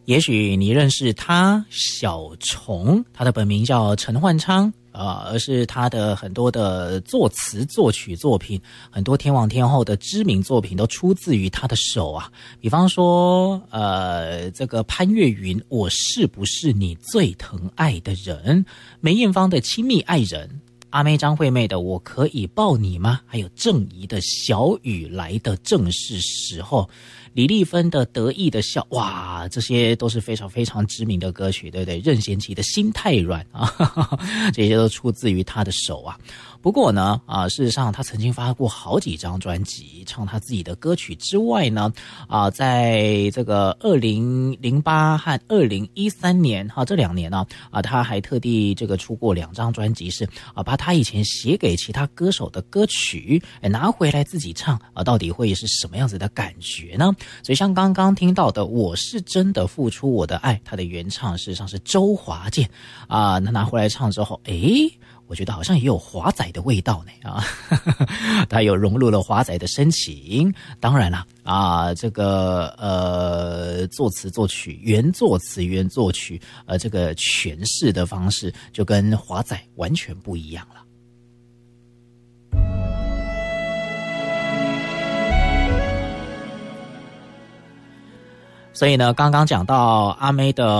也许你认识他小虫，他的本名叫陈焕昌，而是他的很多的作词作曲作品，很多天王天后的知名作品都出自于他的手啊。比方说这个潘越云我是不是你最疼爱的人，梅艳芳的亲密爱人，阿妹张惠妹的我可以抱你吗，还有郑怡的小雨来的正是时候，李丽芬的得意的笑，哇，这些都是非常非常知名的歌曲，对不对？任贤齐的心太软啊，这些都出自于他的手啊。不过呢，事实上他曾经发过好几张专辑，唱他自己的歌曲之外呢，在这个2008和2013年这2年呢，他还特地这个出过2张专辑，是把他以前写给其他歌手的歌曲拿回来自己唱到底会是什么样子的感觉呢？所以像刚刚听到的我是真的付出我的爱，他的原唱事实上是周华健那拿回来唱之后，我觉得好像也有华仔的味道呢他有融入了华仔的深情。当然了这个作词作曲，原作词原作曲这个诠释的方式就跟华仔完全不一样了。所以呢，刚刚讲到阿妹的